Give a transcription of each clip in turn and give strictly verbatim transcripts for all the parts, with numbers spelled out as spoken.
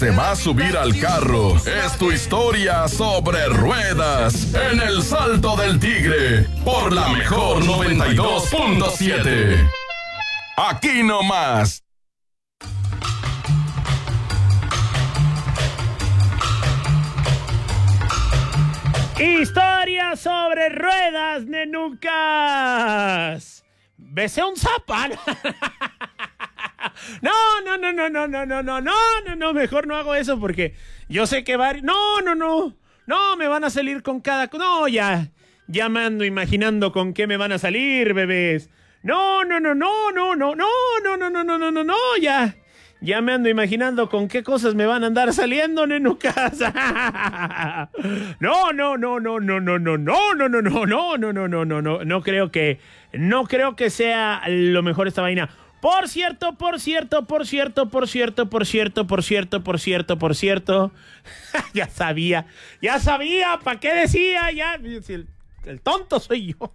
Te va a subir al carro. Es tu historia sobre ruedas en el Salto del Tigre por la mejor noventa y dos punto siete. Aquí nomás. Historia sobre ruedas, nenucas. Besé un sapo. No, no, no, no, no, no, no, no, no, no, no, mejor no hago eso porque yo sé que va... No, no, no, no, me van a salir con cada... No, ya, ya me ando imaginando con qué me van a salir, bebés. No, no, no, no, no, no, no, no, no, no, no, no, no, no, ya. Ya me ando imaginando con qué cosas me van a andar saliendo, nenucas. No, no, no, no, no, no, no, no, no, no, no, no, no, no, no, no, no, no, no creo que, no creo que sea lo mejor esta vaina. Por cierto, por cierto, por cierto, por cierto, por cierto, por cierto, por cierto, por cierto. Ya sabía, ya sabía, ¿para qué decía? Ya, el, el tonto soy yo.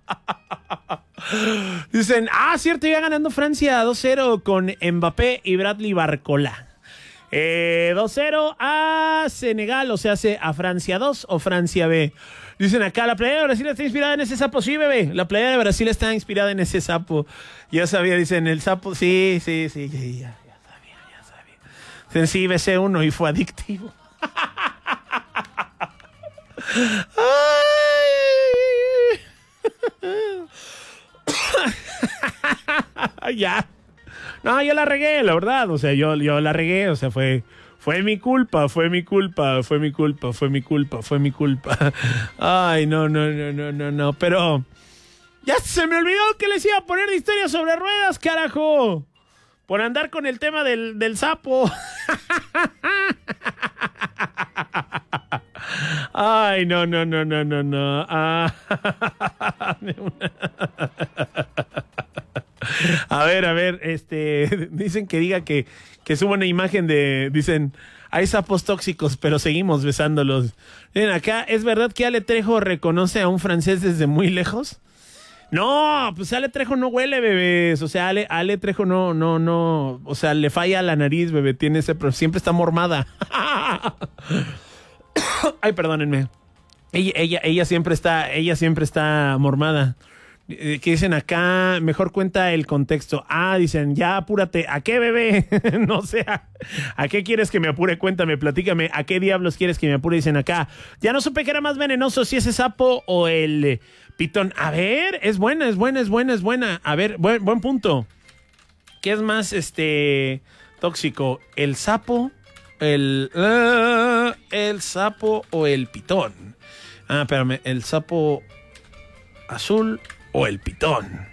Dicen, ah, cierto, iba ganando Francia dos cero con Mbappé y Bradley Barcola. Eh, dos cero a Senegal, o sea, hace a Francia dos o Francia B. Dicen acá, la playera de Brasil está inspirada en ese sapo. Sí, bebé, la playera de Brasil está inspirada en ese sapo. Ya sabía, dicen, el sapo, sí, sí, sí, ya, ya sabía, ya sabía. Dicen, sí, besé uno y fue adictivo. Ay. Ya. No, yo la regué, la verdad. O sea, yo, yo la regué. O sea, fue, fue mi culpa, fue mi culpa, fue mi culpa, fue mi culpa, fue mi culpa. Ay, no, no, no, no, no, no. Pero ya se me olvidó que les iba a poner de historia sobre ruedas, carajo. Por andar con el tema del, del sapo. Ay, no, no, no, no, no, no. Ah. A ver, a ver, este, dicen que diga que, que suba una imagen de, dicen, hay sapos tóxicos, pero seguimos besándolos. Miren, acá, ¿es verdad que Ale Trejo reconoce a un francés desde muy lejos? No, pues Ale Trejo no huele, bebés. O sea, Ale, Ale Trejo no, no, no, o sea, le falla la nariz, bebé, tiene ese, siempre está mormada. Ay, perdónenme. Ella, ella, ella siempre está, ella siempre está mormada. ¿Qué dicen acá? Mejor cuenta el contexto. Ah, dicen, ya apúrate. ¿A qué, bebé? No sé. ¿A, ¿A qué quieres que me apure? Cuéntame, platícame. ¿A qué diablos quieres que me apure? Dicen acá. Ya no supe que era más venenoso, si ese sapo o el eh, pitón. A ver, es buena, es buena, es buena, es buena. A ver, buen, buen punto. ¿Qué es más este tóxico? ¿El sapo? El, uh, el sapo o el pitón. Ah, espérame. El sapo azul o el pitón.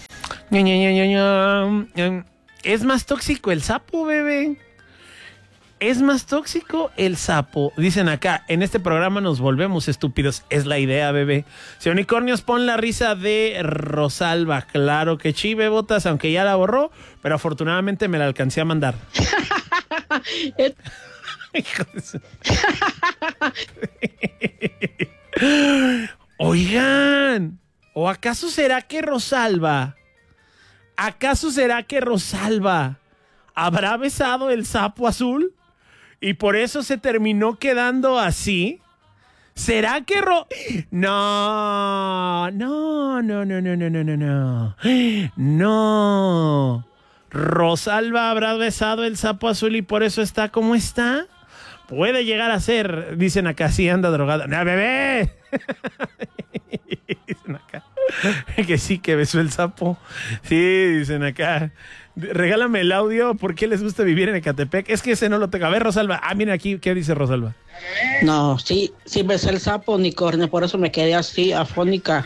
¿Es más tóxico el sapo, bebé? ¿Es más tóxico el sapo? Dicen acá, en este programa nos volvemos estúpidos. Es la idea, bebé. Si unicornios, pon la risa de Rosalba. Claro que sí, bebotas, aunque ya la borró, pero afortunadamente me la alcancé a mandar. Oigan, ¿o acaso será que Rosalba, acaso será que Rosalba habrá besado el sapo azul y por eso se terminó quedando así? ¿Será que Ro... No, no, no, no, no, no, no, no, no. No. Rosalba habrá besado el sapo azul y por eso está como está. Puede llegar a ser, dicen acá, sí anda drogada. ¡No, bebé! Dicen acá que sí, que besó el sapo. Sí, dicen acá. Regálame el audio, ¿por qué les gusta vivir en Ecatepec? Es que ese no lo tengo. A ver, Rosalba. Ah, mira aquí, ¿qué dice Rosalba? No, sí, sí besé el sapo, unicornio, por eso me quedé así, afónica.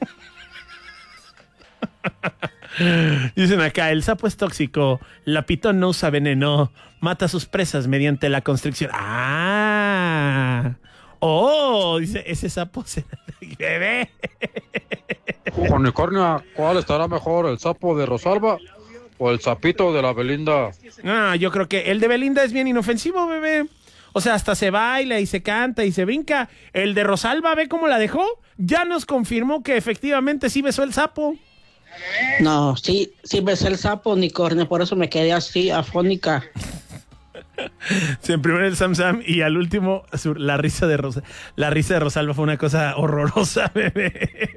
Dicen acá, el sapo es tóxico, la pitón no usa veneno, mata a sus presas mediante la constricción. ¡Ah! ¡Oh! Dice, ese sapo se... ¡Bebé! Unicornio, ¿cuál estará mejor, el sapo de Rosalba o el sapito de la Belinda? Ah, yo creo que el de Belinda es bien inofensivo, bebé. O sea, hasta se baila y se canta y se brinca. El de Rosalba, ¿ve cómo la dejó? Ya nos confirmó que efectivamente sí besó el sapo. No, sí, sí besé el sapo, unicornio, por eso me quedé así, afónica. Sí, en primero el Sam Sam y al último su- la risa de Rosa, la risa de Rosalba fue una cosa horrorosa, bebé.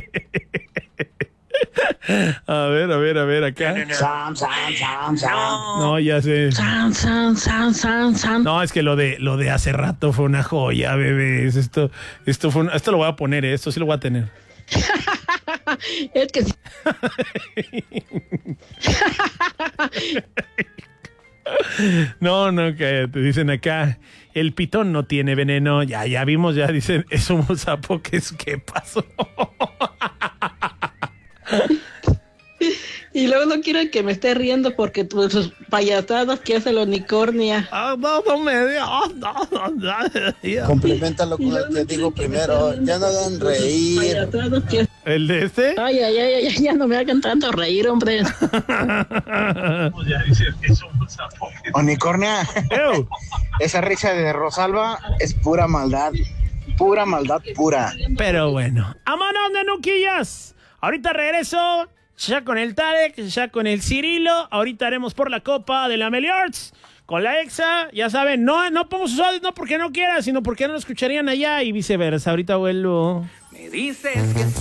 A ver, a ver, a ver, acá. Sam, Sam, Sam, Sam. No, ya sé. Sam, Sam, Sam, Sam, Sam. No, es que lo de lo de hace rato fue una joya, bebés. Esto, esto fue un- esto lo voy a poner, ¿eh? Esto sí lo voy a tener. Es que sí. No, no, que te dicen acá, el pitón no tiene veneno. Ya, ya vimos, ya dicen, es un sapo, que es ¿qué pasó? Y luego no quiero que me esté riendo porque tu- sus payasadas que hace la unicornia. Ah, no, no me digas. No, no, no. Complementalo con el que digo primero. Ya no hagan reír. Payasadas que... ¿El de este? Ay, ay, ay, ay, ya no me hagan tanto reír, hombre. Unicornia. Ew. Esa risa de Rosalba es pura maldad. Pura maldad pura. Pero bueno, ¡vámonos, nenuquillas! Ahorita regreso, ya con el Tarek, ya con el Cirilo. Ahorita haremos por la copa de la Meliorts con la Exa. Ya saben, no, no pongo sus audios, no porque no quiera, sino porque no lo escucharían allá y viceversa. Ahorita vuelvo. Me dices que